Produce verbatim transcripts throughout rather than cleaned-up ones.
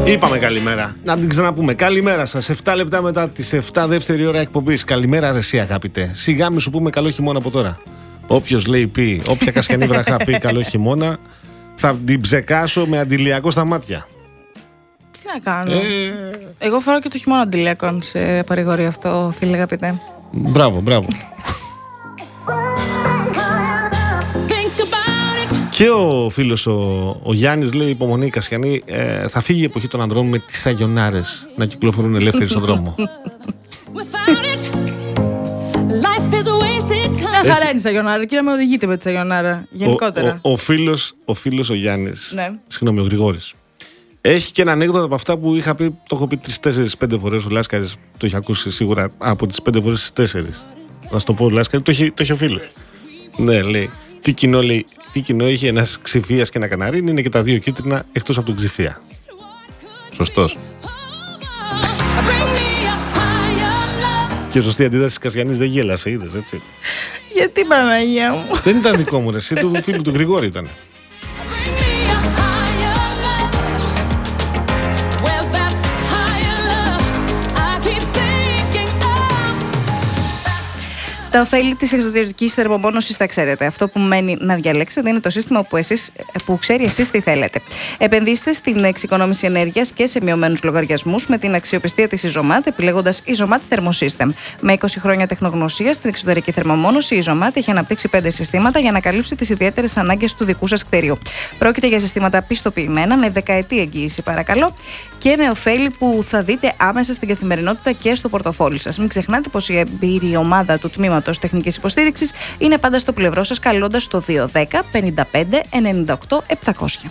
Είπαμε καλημέρα. Να την ξαναπούμε. Καλημέρα σας. εφτά λεπτά μετά τις εφτά, δεύτερη ώρα εκπομπής. Καλημέρα, ρε εσύ αγαπητέ. Σιγά μη σου πούμε καλό χειμώνα από τώρα. Όποιος λέει πει, όποια κασκιανή βραχά πει καλό χειμώνα, θα την ψεκάσω με αντιλιακό στα μάτια. Τι να κάνω. Ε... Εγώ φοράω και το χειμώνα αντιλιακών σε παρηγορεί αυτό, φίλε αγαπητέ. Μπράβο, μπράβο. Και ο φίλος ο, ο Γιάννης λέει: υπομονή Κασιανή, ε, θα φύγει η εποχή των ανδρών με τις σαγιονάρες να κυκλοφορούν ελεύθεροι στον δρόμο. Μια χαρά είναι η σαγιονάρα και να με οδηγείτε με τη σαγιονάρα γενικότερα. Ο, ο, ο, φίλος, ο φίλος ο Γιάννης, ναι. Συγγνώμη, ο Γρηγόρης, έχει και ένα ανέκδοτο από αυτά που είχα πει, το έχω πει τρεις, τέσσερις, πέντε φορές. Ο Λάσκαρης το έχει ακούσει σίγουρα από τις πέντε φορές στις τέσσερις. Να σου το πω, ο Λάσκαρη, το έχει, το έχει ο φίλος. Ναι, λέει. Τι κοινό, λέει, τι κοινό είχε ένας Ξηφίας και ένα καναρίνι, είναι και τα δύο κίτρινα εκτός από τον Ξηφία. Σωστός. Και σωστή αντίδραση της Κασιανής, δεν γέλασε, είδες, έτσι. Γιατί, Παναγία μου. Δεν ήταν δικό μου, ρε, εσύ, του φίλου του Γρηγόρη ήταν. Τα ωφέλη της εξωτερικής θερμομόνωσης τα ξέρετε. Αυτό που μένει να διαλέξετε είναι το σύστημα που, εσείς, που ξέρει εσείς τι θέλετε. Επενδύστε στην εξοικονόμηση ενέργειας και σε μειωμένους λογαριασμούς με την αξιοπιστία της Isomat, επιλέγοντας Isomat Thermosystem. Με είκοσι χρόνια τεχνογνωσία στην εξωτερική θερμομόνωση, η Isomat έχει αναπτύξει πέντε συστήματα για να καλύψει τις ιδιαίτερες ανάγκες του δικού σας κτίριου. Πρόκειται για συστήματα πιστοποιημένα, με δεκαετή εγγύηση, παρακαλώ, και με ωφέλη που θα δείτε άμεσα στην καθημερινότητα και στο πορτοφόλι σας. Μην ξεχνάτε πως η εμπειρη ομάδα του τμήματος τεχνικής υποστήριξης είναι πάντα στο πλευρό σας, καλώντας το δύο ένα μηδέν πέντε πέντε ενενήντα οκτώ επτακόσια.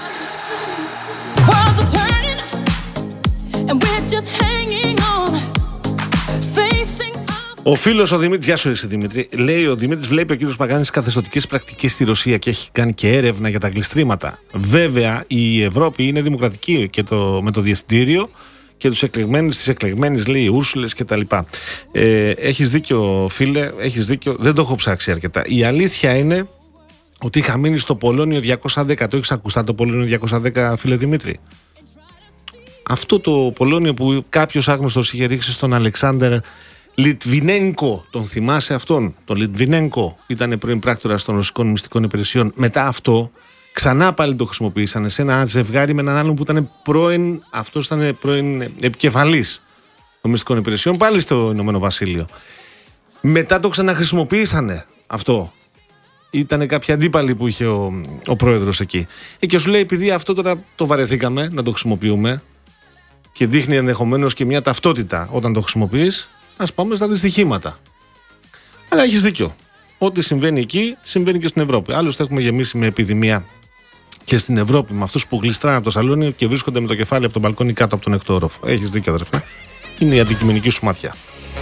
Ο φίλος ο Δημήτρης, γεια σου εσύ Δημήτρη, λέει ο Δημήτρης, βλέπει ο κύριος Παγάνης καθεστωτικές πρακτικές στη Ρωσία και έχει κάνει και έρευνα για τα γλιστρήματα. Βέβαια η Ευρώπη είναι δημοκρατική και το, με το διευθυντήριο και τους εκλεγμένους, τις εκλεγμένες, λέει, Ούρσουλες και τα λοιπά. Ε, έχεις δίκιο, φίλε, έχεις δίκιο, δεν το έχω ψάξει αρκετά. Η αλήθεια είναι ότι είχα μείνει στο Πολώνιο διακόσια δέκα. Το έχεις ακουστά το Πολώνιο διακόσια δέκα, φίλε Δημήτρη? Αυτό το Πολώνιο που κάποιος άγνωστος είχε ρίξει στον Αλεξάνδερ Λιτβινένκο. Τον θυμάσαι αυτόν? Τον Λιτβινένκο ήταν πρώην πράκτορας των ρωσικών μυστικών υπηρεσιών. Μετά αυτό ξανά πάλι το χρησιμοποίησαν σε ένα ζευγάρι με έναν άλλον που ήταν πρώην, αυτός ήταν πρώην επικεφαλής των μυστικών υπηρεσιών, πάλι στο Ηνωμένο Βασίλειο. Μετά το ξαναχρησιμοποίησανε αυτό. Ήτανε κάποια αντίπαλοι που είχε ο, ο πρόεδρος εκεί. Ε, και σου λέει, επειδή αυτό τώρα το βαρεθήκαμε να το χρησιμοποιούμε και δείχνει ενδεχομένως και μια ταυτότητα όταν το χρησιμοποιείς, ας πάμε στα δυστυχήματα. Αλλά έχεις δίκιο. Ό,τι συμβαίνει εκεί, συμβαίνει και στην Ευρώπη. Άλλωστε, έχουμε γεμίσει με επιδημία και στην Ευρώπη με αυτούς που γλιστράνε από το σαλόνι και βρίσκονται με το κεφάλι από τον μπαλκόνι κάτω από τον έκτο όροφο. Έχεις δίκιο, αδερφέ. Είναι η αντικειμενική σου ματιά.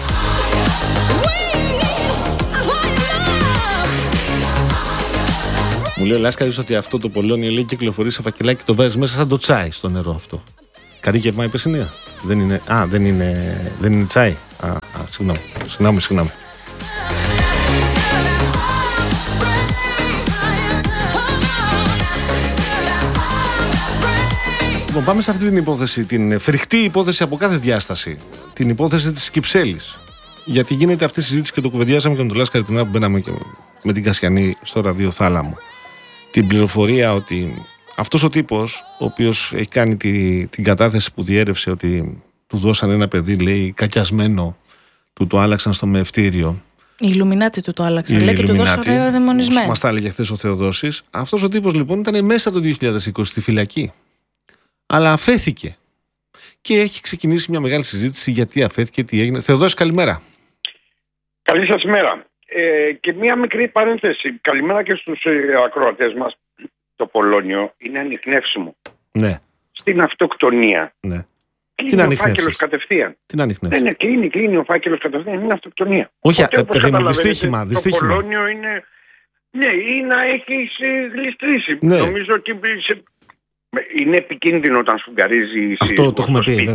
Μου λέει ο Λάσκαρης ότι αυτό το Πολώνιο, λέει, κυκλοφορεί σε φακελάκι και το βάζεις μέσα σαν το τσάι στο νερό αυτό. Καρύγευμα είπες είναι? Δεν είναι. Α, δεν είναι, δεν είναι τσάι. Α, α, συγγνώμη, συγγνώμη, συγγνώμη. Λοιπόν, πάμε σε αυτή την υπόθεση, την φρικτή υπόθεση από κάθε διάσταση. Την υπόθεση της Κυψέλης. Γιατί γίνεται αυτή η συζήτηση και το κουβεντιάσαμε και με τον Λάσκαρη την ώρα που μπαίναμε και με την Κασιανή στο ραδιοθάλαμο. Την πληροφορία ότι αυτός ο τύπος, ο οποίος έχει κάνει τη, την κατάθεση που διέρευσε ότι του δώσαν ένα παιδί, λέει, κακιασμένο, του το άλλαξαν στο μεευτήριο. Οι Ιλουμινάτοι του το άλλαξαν, λέει, και του δώσαν ένα δαιμονισμένο. Μας τα έλεγε χθες ο Θεοδόσης. Αυτός ο τύπος λοιπόν ήταν μέσα το δύο χιλιάδες είκοσι στη φυλακή. Αλλά αφέθηκε. Και έχει ξεκινήσει μια μεγάλη συζήτηση γιατί αφέθηκε, τι έγινε. Θεοδόση, καλημέρα. Καλή σας ημέρα. Ε, και μια μικρή παρένθεση. Καλημέρα και στους ε, ακροατές μας. Το Πολώνιο είναι ανιχνεύσιμο. Ναι. Στην αυτοκτονία. Ναι. Κλείνει ο φάκελος κατευθείαν. Τι να ανιχνεύσεις? Ναι, ναι, κλείνει, κλείνει ο φάκελος κατευθείαν. Είναι αυτοκτονία. Όχι, παιδί μου, δυστύχημα. Το Πολώνιο είναι. Ναι, ή να έχεις γλιστρήσει. Ναι. Νομίζω ότι σε... είναι επικίνδυνο όταν σφουγγαρίζει αυτό το έχουμε στο πει, σπίτι.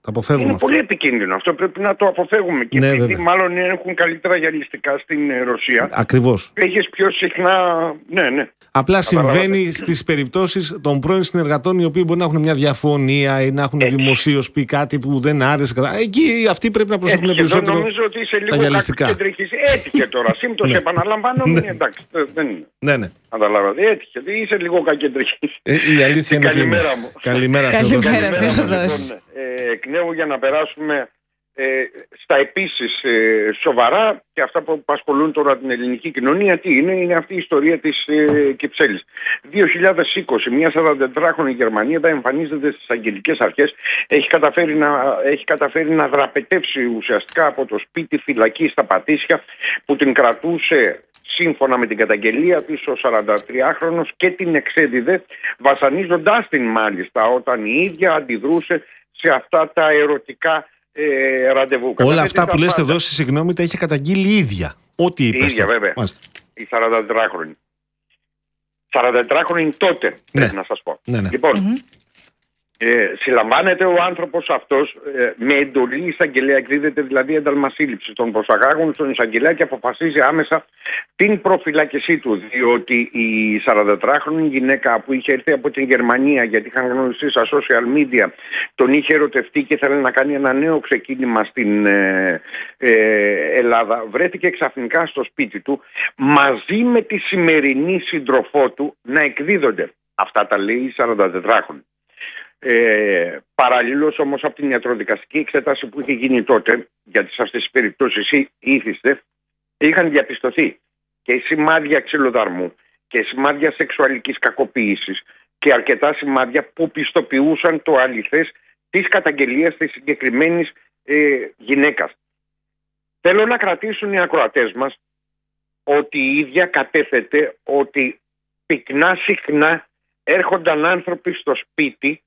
αποφεύγουμε είναι αυτό. πολύ επικίνδυνο. Αυτό πρέπει να το αποφεύγουμε. Και Ναι, επειδή βέβαια. μάλλον έχουν καλύτερα γυαλιστικά στην ε, Ρωσία, Ακριβώς. έχεις πιο συχνά. Ναι, ναι. Απλά Καταλάβατε. συμβαίνει στις περιπτώσεις των πρώην συνεργατών οι οποίοι μπορεί να έχουν μια διαφωνία ή να έχουν δημοσίως πει κάτι που δεν άρεσε. κατά- Εκεί αυτοί πρέπει να προσέχουν Έτυχε, εδώ περισσότερο. νομίζω ότι είσαι τα λίγο γυαλιστικά. κακοκεντρική. Έτυχε τώρα. Σύμπτωση Ναι. επαναλαμβάνω. Ναι. είναι εντάξει. ε, Δεν είναι. Ναι, ναι. Καταλάβατε. Έτυχε. Είσαι λίγο κακεντρική. Ε, η αλήθεια είναι ότι είναι. Καλημέρα μου. Καλημέρα, Καλημέρα, Θεοδόση. Θεοδόση. Λοιπόν, ε, εκ νέου για να περάσουμε ε, στα επίσης ε, σοβαρά και αυτά που απασχολούν τώρα την ελληνική κοινωνία. Τι είναι, είναι αυτή η ιστορία της ε, Κυψέλης. δύο χιλιάδες είκοσι, μια σαραντατετράχρονη Γερμανίδα εμφανίζεται στις αγγελικές αρχές. Έχει καταφέρει να, έχει καταφέρει να δραπετεύσει ουσιαστικά από το σπίτι φυλακή στα Πατήσια που την κρατούσε σύμφωνα με την καταγγελία της ο σαραντατριάχρονος και την εξέδιδε βασανίζοντάς την μάλιστα όταν η ίδια αντιδρούσε σε αυτά τα ερωτικά ε, ραντεβού. Όλα Καταθέτει αυτά τα που λέστε πάντα. εδώ, στη συγγνώμη, τα είχε καταγγείλει η ίδια. Ό,τι Η είπε. ίδια, βέβαια. Η σαραντατετράχρονη. σαραντατετράχρονη τότε, Ναι. πρέπει να σας πω. Ναι, ναι. Λοιπόν, Μμμ. ε, συλλαμβάνεται ο άνθρωπος αυτός ε, με εντολή εισαγγελέα, εκδίδεται δηλαδή ένταλμα σύλληψης. Τον προσαγάγουν στον εισαγγελέα και αποφασίζει άμεσα την προφυλάκησή του. Διότι η σαραντατετράχρονη γυναίκα που είχε έρθει από την Γερμανία, γιατί είχαν γνωριστεί στα social media, τον είχε ερωτευτεί και ήθελε να κάνει ένα νέο ξεκίνημα στην ε, ε, Ελλάδα, βρέθηκε ξαφνικά στο σπίτι του μαζί με τη σημερινή σύντροφό του να εκδίδονται. Αυτά τα λέει η σαραντατετράχρονη. Ε, παραλλήλως όμως από την ιατροδικαστική εξέταση που είχε γίνει τότε, γιατί σε αυτές τις περιπτώσεις ήθιστε, είχαν διαπιστωθεί και σημάδια ξυλοδαρμού και σημάδια σεξουαλικής κακοποίησης και αρκετά σημάδια που πιστοποιούσαν το αληθές της καταγγελίας της συγκεκριμένης ε, γυναίκας. Θέλω να κρατήσουν οι ακροατές μας ότι η ίδια κατέθεται ότι πυκνά συχνά έρχονταν άνθρωποι στο σπίτι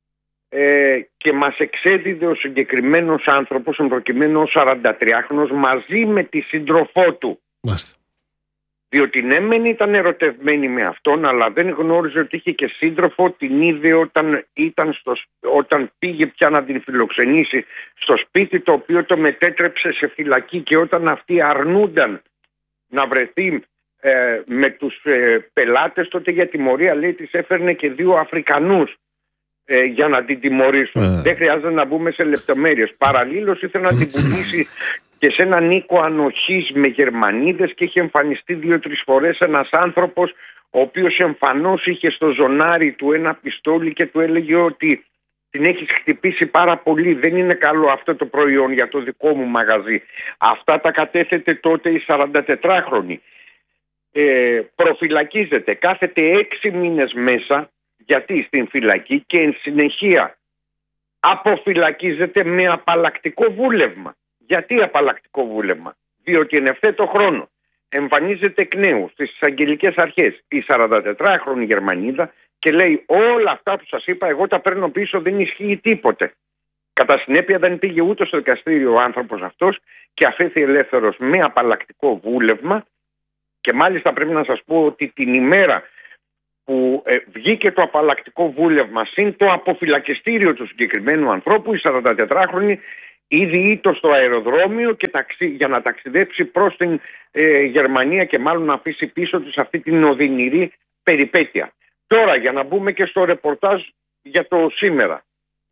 ε, και μας εξέδιδε ο συγκεκριμένος άνθρωπος, προκειμένου ο σαραντατριάχρονος, μαζί με τη σύντροφό του. Μάλιστα. Διότι ναι μεν ήταν ερωτευμένη με αυτόν, αλλά δεν γνώριζε ότι είχε και σύντροφο, την είδε όταν, ήταν στο, όταν πήγε πια να την φιλοξενήσει στο σπίτι, το οποίο το μετέτρεψε σε φυλακή, και όταν αυτοί αρνούνταν να βρεθεί ε, με τους ε, πελάτες, τότε για τιμωρία, λέει, της έφερνε και δύο Αφρικανούς ε, για να την τιμωρήσουν. Ε. Δεν χρειάζεται να μπούμε σε λεπτομέρειες. Παραλλήλως ήθελε να την πουλήσει και σε έναν οίκο ανοχής με Γερμανίδες και είχε εμφανιστεί δύο-τρεις φορές ένας άνθρωπος ο οποίος εμφανώς είχε στο ζωνάρι του ένα πιστόλι και του έλεγε ότι την έχεις χτυπήσει πάρα πολύ, δεν είναι καλό αυτό το προϊόν για το δικό μου μαγαζί. Αυτά τα κατέθετε τότε η σαραντατετράχρονη. Ε, προφυλακίζεται, κάθεται έξι μήνες μέσα, γιατί στην φυλακή, και εν συνεχεία αποφυλακίζεται με απαλλακτικό βούλευμα. Γιατί απαλλακτικό βούλευμα? Διότι εν ευθέτω χρόνο εμφανίζεται εκ νέου στις αγγελικές αρχές η σαραντατετράχρονη Γερμανίδα και λέει όλα αυτά που σας είπα εγώ τα παίρνω πίσω, δεν ισχύει τίποτε. Κατά συνέπεια δεν πήγε ούτε στο δικαστήριο ο άνθρωπος αυτός και αφέθη ελεύθερος με απαλλακτικό βούλευμα, και μάλιστα πρέπει να σας πω ότι την ημέρα που ε, βγήκε το απαλλακτικό βούλευμα συν το αποφυλακιστήριο του συγκεκριμένου ανθρώπου, η σαραντατετράχρονη ήδη ήτο στο αεροδρόμιο και ταξι... για να ταξιδέψει προς την ε, Γερμανία και μάλλον να αφήσει πίσω της αυτή την οδυνηρή περιπέτεια. Τώρα για να μπούμε και στο ρεπορτάζ για το σήμερα.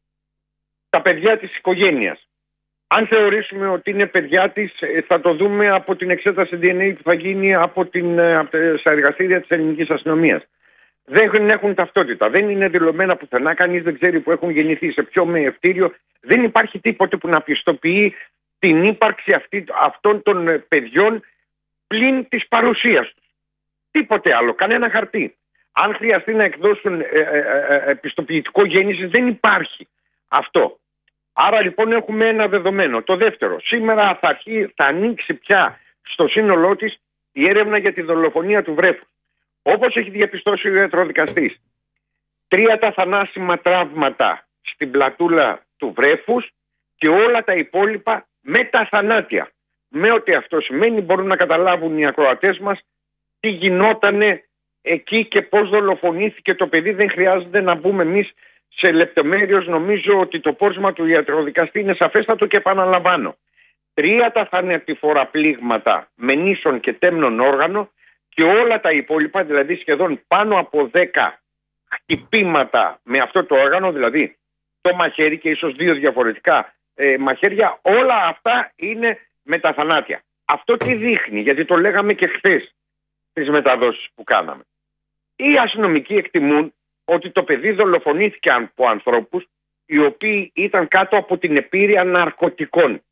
Τα παιδιά της οικογένειας. Αν θεωρήσουμε ότι είναι παιδιά της, θα το δούμε από την εξέταση ντι εν έι που θα γίνει από, την, από τα εργαστήρια της ελληνικής αστυνομίας. Δεν έχουν ταυτότητα, δεν είναι δηλωμένα πουθενά, κανείς δεν ξέρει που έχουν γεννηθεί, σε ποιο μεευτήριο. Δεν υπάρχει τίποτε που να πιστοποιεί την ύπαρξη αυτή, αυτών των παιδιών πλην της παρουσίας τους. Τίποτε άλλο, κανένα χαρτί. Αν χρειαστεί να εκδώσουν ε, ε, ε, πιστοποιητικό γέννησης, δεν υπάρχει αυτό. Άρα λοιπόν έχουμε ένα δεδομένο. Το δεύτερο, σήμερα θα, αρχί, θα ανοίξει πια στο σύνολό της η έρευνα για τη δολοφονία του βρέφους. Όπως έχει διαπιστώσει ο ιατροδικαστής, τρία τα θανάσιμα τραύματα στην πλατούλα του βρέφους και όλα τα υπόλοιπα με τα θανάτια. Με ό,τι αυτό σημαίνει μπορούν να καταλάβουν οι ακροατές μας τι γινότανε εκεί και πώς δολοφονήθηκε το παιδί. Δεν χρειάζεται να μπούμε εμείς σε λεπτομέρειες νομίζω ότι το πόρισμα του ιατροδικαστή είναι σαφέστατο και επαναλαμβάνω. Τρία τα θανατηφόρα πλήγματα με νήσων και τέμνων όργανο και όλα τα υπόλοιπα, δηλαδή σχεδόν πάνω από δέκα χτυπήματα με αυτό το όργανο, δηλαδή το μαχαίρι και ίσως δύο διαφορετικά ε, μαχαίρια, όλα αυτά είναι με τα θανάτια. Αυτό τι δείχνει, γιατί το λέγαμε και χθες στις μεταδόσεις που κάναμε. Οι αστυνομικοί εκτιμούν ότι το παιδί δολοφονήθηκε από ανθρώπους οι οποίοι ήταν κάτω από την επίρρεια ναρκωτικών.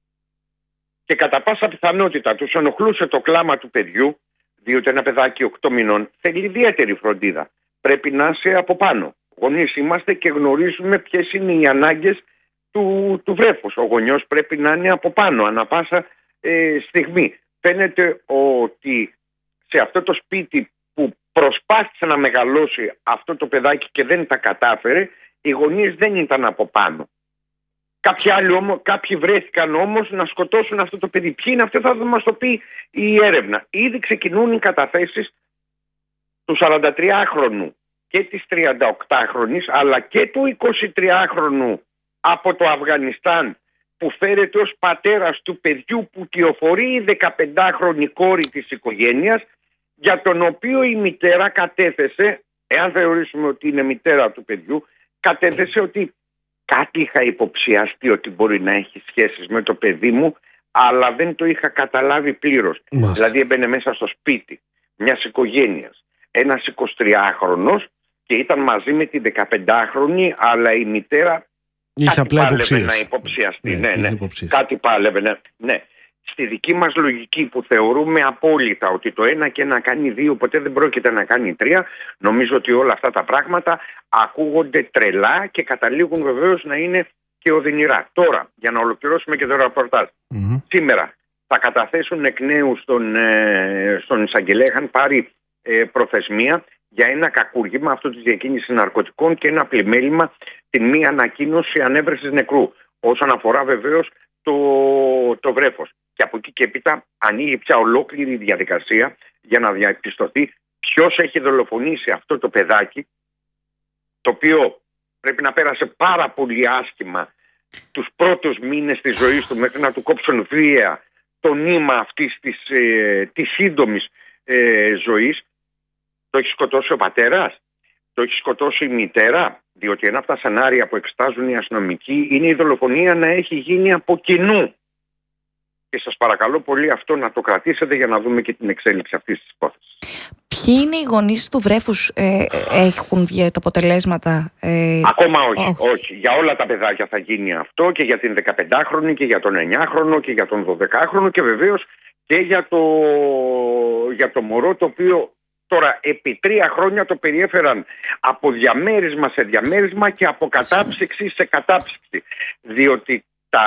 Και κατά πάσα πιθανότητα τους ενοχλούσε το κλάμα του παιδιού, διότι ένα παιδάκι οκτώ μηνών θέλει ιδιαίτερη φροντίδα. Πρέπει να είσαι από πάνω. Γονείς είμαστε και γνωρίζουμε ποιες είναι οι ανάγκες του, του βρέφους. Ο γονιός πρέπει να είναι από πάνω ανα πάσα ε, στιγμή. Φαίνεται ότι σε αυτό το σπίτι που προσπάθησε να μεγαλώσει αυτό το παιδάκι και δεν τα κατάφερε, οι γονείς δεν ήταν από πάνω. Κάποιοι, άλλοι όμως, κάποιοι βρέθηκαν όμως να σκοτώσουν αυτό το παιδί. Ποιοι είναι αυτοί, θα μας το πει η έρευνα. Ήδη ξεκινούν οι καταθέσεις του σαραντατριάχρονου και της τριανταοκτάχρονης αλλά και του εικοσιτριάχρονου από το Αφγανιστάν που φέρεται ως πατέρας του παιδιού που κυοφορεί η δεκαπεντάχρονη κόρη της οικογένειας, για τον οποίο η μητέρα κατέθεσε, εάν θεωρήσουμε ότι είναι μητέρα του παιδιού, κατέθεσε ότι κάτι είχα υποψιαστεί ότι μπορεί να έχει σχέσεις με το παιδί μου, αλλά δεν το είχα καταλάβει πλήρως. Μάλιστα. Δηλαδή έμπαινε μέσα στο σπίτι μιας οικογένειας ένας εικοσιτριάχρονος και ήταν μαζί με τη δεκαπεντάχρονη, αλλά η μητέρα είχε κάτι πάλευε να υποψιαστεί. Ναι, ναι, ναι. Κάτι πάλευε, ναι. ναι. Στη δική μας λογική που θεωρούμε απόλυτα ότι το ένα και ένα κάνει δύο, ποτέ δεν πρόκειται να κάνει τρία, νομίζω ότι όλα αυτά τα πράγματα ακούγονται τρελά και καταλήγουν βεβαίως να είναι και οδυνηρά. Τώρα, για να ολοκληρώσουμε και το ρεπορτάζ. Mm-hmm. Σήμερα θα καταθέσουν εκ νέου στον, ε, στον εισαγγελέα, είχαν πάρει ε, προθεσμία για ένα κακούργημα αυτό της διακίνησης ναρκωτικών και ένα πλημέλημα, την μη ανακοίνωση ανέβρεσης νεκρού. Όσον αφορά βεβαίως το, το βρέφος. Και από εκεί και έπειτα ανοίγει πια ολόκληρη η διαδικασία για να διαπιστωθεί ποιος έχει δολοφονήσει αυτό το παιδάκι, το οποίο πρέπει να πέρασε πάρα πολύ άσχημα τους πρώτους μήνες της ζωής του μέχρι να του κόψουν βία το νήμα αυτής της, ε, της σύντομης ε, ζωής. Το έχει σκοτώσει ο πατέρας, το έχει σκοτώσει η μητέρα, διότι ένα από τα σενάρια που εξετάζουν οι αστυνομικοί είναι η δολοφονία να έχει γίνει από κοινού. Και σας παρακαλώ πολύ αυτό να το κρατήσετε για να δούμε και την εξέλιξη αυτής της υπόθεσης. Ποιοι είναι οι γονείς του βρέφους, ε, έχουν βγει τα αποτελέσματα? Ε, Ακόμα όχι, όχι, όχι. Για όλα τα παιδάκια θα γίνει αυτό, και για την δεκαπεντάχρονη και για τον εννιάχρονο και για τον δωδεκάχρονο και βεβαίως και για το, για το μωρό, το οποίο τώρα επί τρία χρόνια το περιέφεραν από διαμέρισμα σε διαμέρισμα και από κατάψυξη σε κατάψυξη. Διότι τα...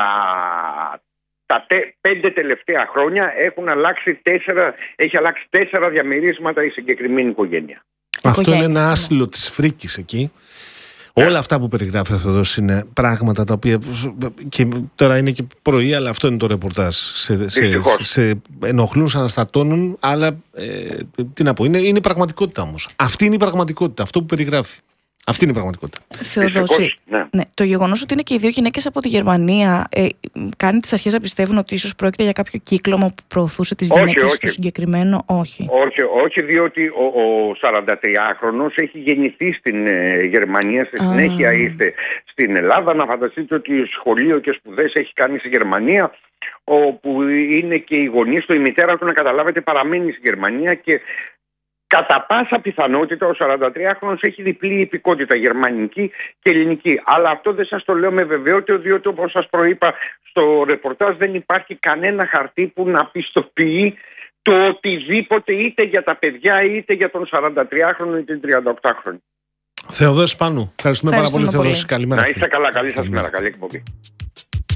Τα τε, πέντε τελευταία χρόνια έχουν αλλάξει τέσσερα, έχει αλλάξει τέσσερα διαμερίσματα η συγκεκριμένη οικογένεια. Αυτό οικογένεια. Είναι ένα άσυλο της φρίκης εκεί. Yeah. Όλα αυτά που περιγράφει εδώ είναι πράγματα τα οποία. Και τώρα είναι και πρωί, αλλά αυτό είναι το ρεπορτάζ. Σε, σε, σε ενοχλούν, σε αναστατώνουν, αλλά ε, τι να πω, είναι, είναι η πραγματικότητα όμως. Αυτή είναι η πραγματικότητα, αυτό που περιγράφει. Αυτή είναι η πραγματικότητα. Θεοδόση, ναι. Ναι, το γεγονός ότι είναι και οι δύο γυναίκες από τη Γερμανία ε, κάνει τις αρχές να πιστεύουν ότι ίσως πρόκειται για κάποιο κύκλωμα που προωθούσε τις όχι, γυναίκες όχι. στο συγκεκριμένο. Όχι. Όχι, όχι, διότι ο, ο σαραντατριάχρονος έχει γεννηθεί στην ε, Γερμανία. Στη συνέχεια ήρθε στην Ελλάδα. Να φανταστείτε ότι σχολείο και σπουδές έχει κάνει στη Γερμανία, όπου είναι και οι γονείς του, η μητέρα του, να καταλάβετε, παραμένει στη Γερμανία και κατά πάσα πιθανότητα ο σαραντατριάχρονος έχει διπλή υπηκότητα, γερμανική και ελληνική. Αλλά αυτό δεν σας το λέω με βεβαιότητα, διότι όπως σας προείπα στο ρεπορτάζ δεν υπάρχει κανένα χαρτί που να πιστοποιεί το οτιδήποτε, είτε για τα παιδιά είτε για τον σαραντατριάχρονο είτε τον τριανταοκτάχρονο. Θεοδόση Πάνου, ευχαριστούμε, ευχαριστούμε πάρα πολύ. πολύ. Θεοδόση, καλημέρα. Να είστε καλά, καλή σας μέρα, καλή εκπομπή.